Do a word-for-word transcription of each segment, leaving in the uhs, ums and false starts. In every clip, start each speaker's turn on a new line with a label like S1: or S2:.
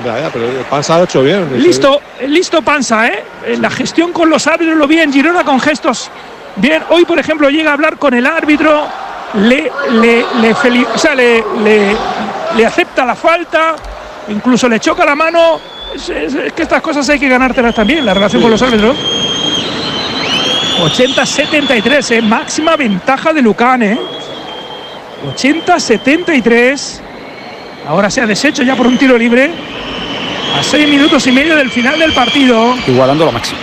S1: Ya, ya, pero Pansa lo ha hecho bien.
S2: Listo, listo Pansa, ¿eh? La gestión con los árbitros lo vi en Girona con gestos. Bien, hoy por ejemplo llega a hablar con el árbitro, le, le, le, feliz, o sea, le, le, le acepta la falta, incluso le choca la mano. Es, es, es que estas cosas hay que ganártelas también, la relación sí. con los árbitros. ochenta setenta y tres, ¿eh? Máxima ventaja de Lucan, ¿eh? ochenta setenta y tres. Ahora se ha deshecho ya por un tiro libre. A seis minutos y medio del final del partido.
S3: Igualando lo máximo.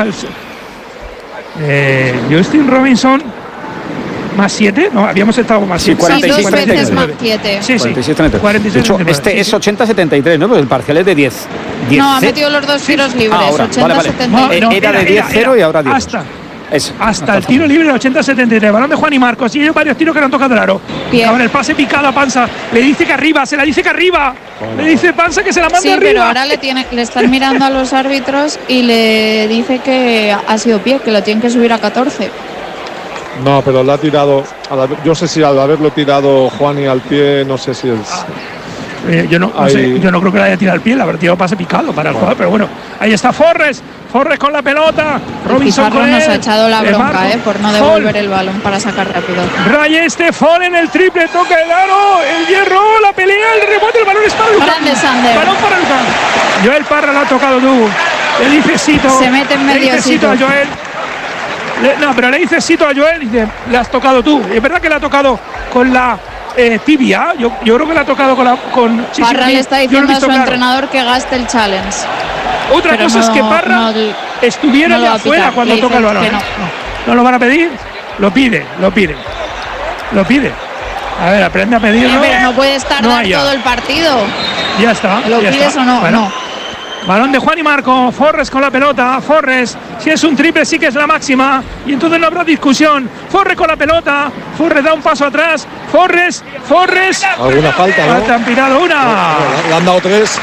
S2: Eh, Justin Robinson más siete. No, habíamos estado más siete.
S3: Sí, cuarenta y seis,
S4: sí, dos veces más siete.
S2: Sí, sí.
S3: cuarenta y seis, de hecho, este sí, es ochenta setenta y tres, ¿no? Pero el parcial es de diez. diez
S4: no, ha metido los dos tiros sí. libres.
S3: Ah, ahora,
S4: ochenta setenta y tres.
S3: vale, vale. No, era, era de diez cero y ahora diez.
S2: Hasta.
S3: Eso,
S2: hasta el tiro libre de ochenta setenta y tres, balón de Juan y Marcos, y ellos varios tiros que le han tocado el aro. Ahora el pase picado a Pansa, le dice que arriba, se la dice que arriba, oh, le dice Pansa que se la mande
S4: sí,
S2: arriba.
S4: Pero ahora le, tiene, le están mirando a los árbitros y le dice que ha sido pie, que lo tienen que subir a catorce.
S1: No, pero lo ha tirado, yo sé si al haberlo tirado Juan y al pie, no sé si es...
S2: Ah. Eh, yo, no, no sé, yo no creo que le haya tirado el pie, le habrá tirado pase picado para el bueno. jugador, pero bueno, ahí está Forres, Forres con la pelota, Robinson con
S4: nos
S2: él,
S4: ha echado la bronca, eh, por no devolver Fall. el balón para sacar rápido.
S2: Rayeste, Fall en el triple, toca el aro, el hierro, la pelea, el rebote, el balón es para Lucan.
S4: Grande Sander.
S2: Balón para Lucan. Joel Parra lo ha tocado tú, le dice Sito,
S4: se mete en medio
S2: le dice Sito a Joel. Le, no, pero le dice Sito a Joel y dice, le has tocado tú. Y es verdad que le ha tocado con la eh, tibia. Yo, yo creo que le ha tocado con la. Con,
S4: sí, Parra sí, le está diciendo a su claro. entrenador que gaste el challenge.
S2: Otra pero cosa no, es que Parra no, estuviera no de afuera cuando le toca el balón. No. No. no lo van a pedir. Lo pide, lo pide. Lo pide. A ver, aprende a pedirlo.
S4: Pero no puedes tardar no todo el partido.
S2: Ya está.
S4: ¿Lo
S2: ya
S4: pides
S2: está.
S4: o no?
S2: Bueno.
S4: No.
S2: Balón de Juan y Marco, Forres con la pelota, Forres, si es un triple sí que es la máxima y entonces no habrá discusión. Forres con la pelota, Forres da un paso atrás, Forres, Forres.
S1: Alguna falta, ¿no?
S2: Te han pirado una.
S1: No, no, le han dado tres.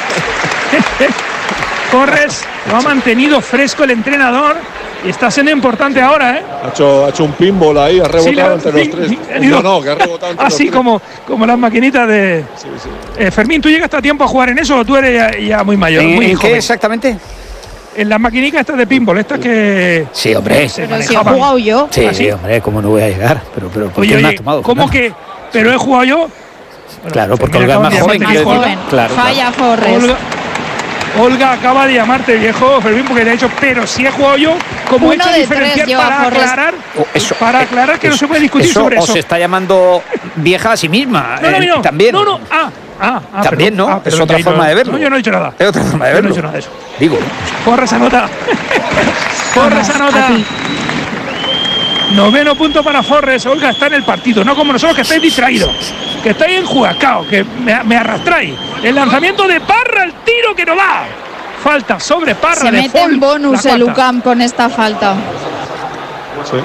S2: Forres lo ha mantenido fresco el entrenador y está siendo importante ahora, ¿eh?
S1: Ha hecho, ha hecho un pinball ahí, ha rebotado sí, la, entre los tres.
S2: Sí,
S1: no, no, que ha rebotado entre
S2: así
S1: los tres.
S2: como, como las maquinitas de. Sí, sí. Eh, Fermín, ¿tú llegaste a tiempo a jugar en eso o tú eres ya, ya muy mayor?
S3: ¿En,
S2: muy
S3: ¿en qué exactamente?
S2: En las maquinitas estas de pinball, estas que.
S3: Sí, hombre.
S4: Se pero si he jugado yo.
S3: Sí, ¿Ah, sí, hombre, ¿cómo no voy a llegar? Pero, pero ¿por
S2: oye,
S3: qué
S2: oye,
S3: me has tomado?
S2: ¿Cómo que? ¿Pero he jugado yo?
S3: Bueno, claro, porque Olga es más joven.
S4: Más
S3: que
S4: joven.
S3: Claro,
S4: Falla
S3: claro.
S4: Forres.
S2: Olga, Olga acaba de llamarte viejo, Fermín, porque le ha dicho, pero si he jugado yo, como he hecho diferenciar para aclarar,
S3: oh, eso,
S2: para aclarar que eso, no se puede discutir
S3: eso,
S2: sobre
S3: o
S2: eso.
S3: se está llamando vieja a sí misma.
S2: No, no,
S3: eh,
S2: no,
S3: también.
S2: No, no, ah, ah, ah
S3: también,
S2: perdón,
S3: ¿no?
S2: Ah,
S3: es otra
S2: no,
S3: forma de verlo.
S2: No, yo no he dicho nada.
S3: Es otra forma de verlo.
S2: Yo no he dicho nada de eso.
S3: Digo.
S2: Forres anota. Forres anota. Noveno punto para Forres. Olga está en el partido, no como nosotros que estáis distraídos, que estáis enjuacao, que me, me arrastráis. El lanzamiento de Parra, el tiro que no va. Falta sobre Parra.
S4: Se
S2: de
S4: mete
S2: Fall,
S4: en bonus el Lucan con esta falta.
S1: Sí.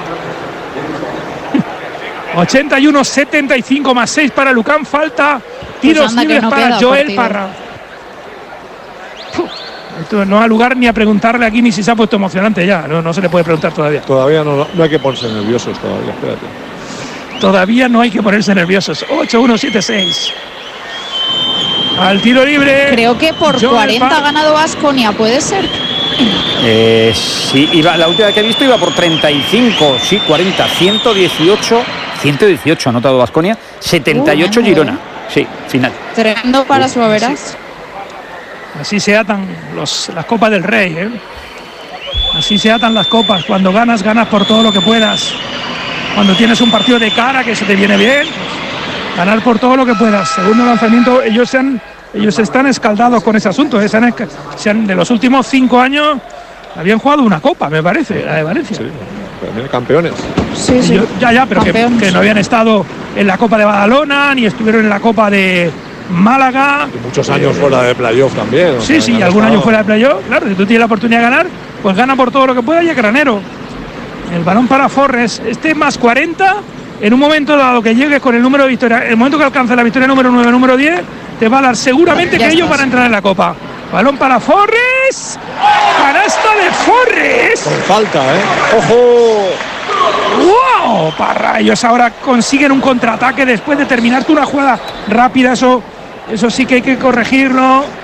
S2: ochenta y uno setenta y cinco más seis para Lucan. Falta tiros
S4: pues
S2: libres
S4: no
S2: para Joel
S4: partido.
S2: Parra. Uf, esto no da lugar ni a preguntarle aquí ni si se ha puesto emocionante ya. No, no se le puede preguntar todavía.
S1: Todavía no, no hay que ponerse nerviosos todavía. Espérate.
S2: Todavía no hay que ponerse nerviosos. ocho uno siete seis. Al tiro libre.
S4: Creo que por Joel cuarenta Parra. Ha ganado Baskonia, ¿puede ser?
S3: Eh, sí, iba, la última que he visto iba por treinta y cinco, sí, cuarenta, ciento dieciocho, ciento dieciocho ha anotado Baskonia, setenta y ocho uh, Girona, sí, final.
S4: Tremendo para uh, Suaveras.
S2: Sí. Así se atan los, las copas del Rey, ¿eh? Así se atan las copas. Cuando ganas, ganas por todo lo que puedas. Cuando tienes un partido de cara que se te viene bien, ganar por todo lo que puedas. Segundo lanzamiento, ellos se han, ellos están escaldados con ese asunto. ¿eh? Se han, se han, de los últimos cinco años habían jugado una copa, me parece, la de Valencia.
S1: Sí, campeones.
S4: Sí, sí.
S2: Yo, ya, ya, pero que, que no habían estado en la Copa de Badalona, ni estuvieron en la Copa de Málaga.
S1: Y muchos años eh, fuera de playoff también.
S2: Sí, sea, sí, algún año fuera de playoff. Claro, si tú tienes la oportunidad de ganar, pues gana por todo lo que pueda y a granero. El balón para Forres, este más cuarenta, en un momento dado que llegues con el número de victoria, el momento que alcance la victoria número nueve, número diez, te va a dar seguramente ya que ellos van a entrar en la Copa. Balón para Forres, canasta de Forres.
S1: Con falta, ¿eh? ¡Ojo!
S2: ¡Wow! Parra, ellos ahora consiguen un contraataque después de terminarte una jugada rápida, eso, eso sí que hay que corregirlo.